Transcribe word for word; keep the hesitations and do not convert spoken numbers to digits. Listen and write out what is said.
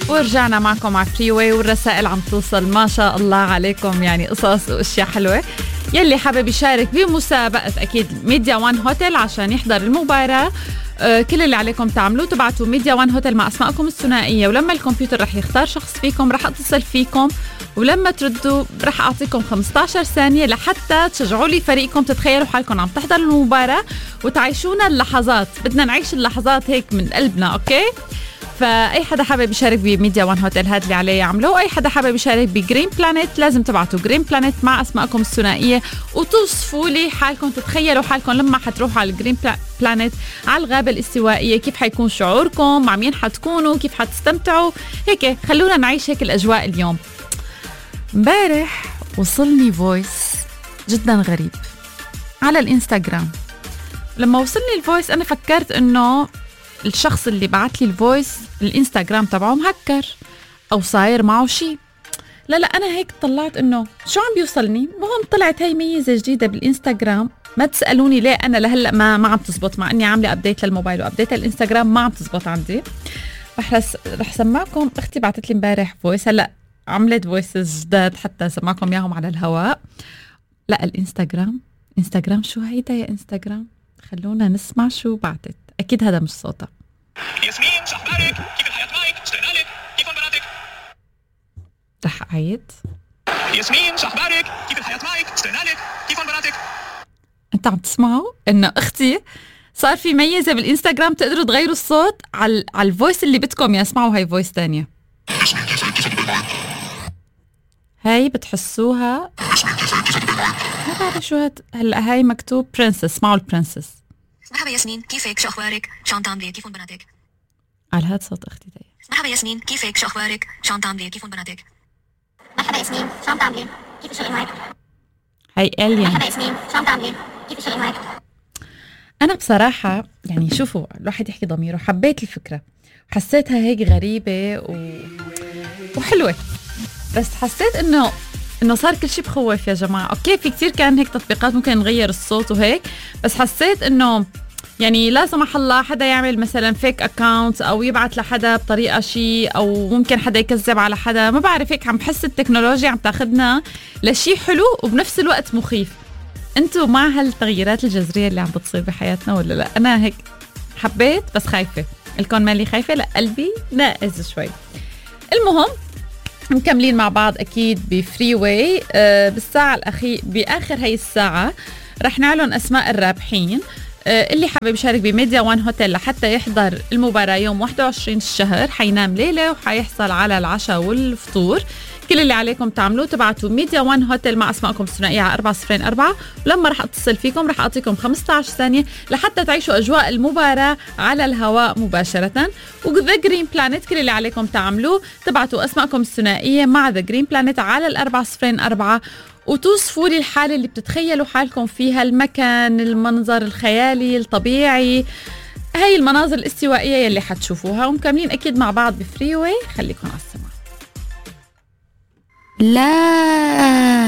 ورجعنا معكم على فري واي والرسائل عم توصل ما شاء الله عليكم، يعني قصص واشياء حلوه. يلي حابب يشارك بمسابقه اكيد ميديا وان هوتيل عشان يحضر المباراه، آه كل اللي عليكم تعملوه تبعتوا ميديا وان هوتيل مع اسماءكم الثنائيه، ولما الكمبيوتر رح يختار شخص فيكم رح اتصل فيكم، ولما تردوا رح اعطيكم خمسة عشر ثانيه لحتى تشجعوا لي فريقكم تتخيلوا حالكم عم تحضروا المباراه وتعيشونا اللحظات. بدنا نعيش اللحظات هيك من قلبنا. اوكي، فأي حدا حابب يشارك بميديا وان هوتيل هاد اللي عليه يعملوه. أي حدا حابب يشارك بجرين بلانيت لازم تبعتوا جرين بلانيت مع أسماءكم الثنائية وتوصفوا لي حالكم، تتخيلوا حالكم لما حتروحوا على الجرين بلانيت على الغابة الاستوائية، كيف حيكون شعوركم، مع مين حتكونوا، كيف حتستمتعوا. هيك خلونا نعيش هيك الأجواء اليوم. امبارح وصلني فويس جدا غريب على الانستغرام. لما وصلني الفويس أنا فكرت إنه الشخص اللي بعت لي الفويس الانستغرام تبعه مهكر او صاير معه شيء. لا لا انا هيك طلعت انه شو عم بيوصلني. المهم طلعت هاي ميزه جديده بالانستغرام، ما تسالوني ليه انا لهلا ما ما عم تزبط، مع اني عامله ابديت للموبايل وابديت الانستغرام ما عم تزبط عندي. رح رح سمعكم. اختي بعثت لي امبارح فويس، هلا عملت فويسز جداد حتى سمعكم اياهم على الهواء. لا الانستغرام انستغرام شو هيدا يا انستغرام؟ خلونا نسمع شو بعثت، اكيد هذا مش صوتها. ياسمين شو اخبارك؟ كيف الحياة معك؟ اشتقنا لك، كيف بناتك؟ رح اعيد. ياسمين شو اخبارك؟ كيف الحياة معك؟ اشتقنا لك، كيف بناتك؟ انت عم تسمعوا انه اختي صار في ميزه بالانستغرام تقدروا تغيروا الصوت على على الفويس اللي بدكم. يا اسمعوا هاي فويس تانية. هاي بتحسوها ما بعرف شو هاد. هلا هاي مكتوب برنسس. اسمعوا البرنسس. مرحبا ياسمين، كيفك؟ شو اخبارك؟ شو عم تعملي؟ كيفن بناتك؟ على هاد صوت اختي داير. مرحبا ياسمين، كيفك؟ شو اخبارك؟ شو عم تعملي؟ كيفن بناتك؟ مرحبا ياسمين، شو عم تعملي؟ كيف الشيء معك؟ هاي الين. مرحبا ياسمين، شو عم تعملي؟ كيف الشيء معك؟ انا بصراحه يعني شوفوا الواحد يحكي ضميره، حبيت الفكره، حسيتها هيك غريبه و... وحلوه، بس حسيت انه انه صار كل شيء بخوف يا جماعه. اوكي في كتير كان هيك تطبيقات ممكن نغير الصوت وهيك، بس حسيت انه يعني لا سمح الله حدا يعمل مثلا فيك اكاونت او يبعت لحدا بطريقه شيء، او ممكن حدا يكذب على حدا، ما بعرف. هيك عم بحس التكنولوجيا عم تاخدنا لشيء حلو وبنفس الوقت مخيف. انتوا مع هالتغييرات الجذريه اللي عم بتصير بحياتنا ولا لا؟ انا هيك حبيت بس خايفه. الكون مالي خايفه، لا قلبي ناقز شوي. المهم مكملين مع بعض أكيد بفري واي. أه بالساعة الأخير بآخر هاي الساعة رح نعلن أسماء الرابحين. أه اللي حابب يشارك بميديا وان هوتيل لحتى يحضر المباراة يوم واحد وعشرين الشهر حينام ليلة وحيحصل على العشاء والفطور. كل اللي عليكم تعملوه تبعتوا ميديا وان هوتيل مع اسماءكم الثنائية على أربعة صفرين أربعة، ولما رح اتصل فيكم رح اعطيكم خمسة عشر ثانية لحتى تعيشوا اجواء المباراة على الهواء مباشرة. وذا جرين بلانيت كل اللي عليكم تعملوه تبعتوا اسماءكم الثنائية مع ذا جرين بلانيت على الأربعة صفرين أربعة وتوصفوا لي الحالة اللي بتتخيلوا حالكم فيها، المكان، المنظر الخيالي الطبيعي، هاي المناظر الاستوائية يلي حتشوفوها. ومكملين اكيد مع بعض بفري واي. خليكم على السماع. لا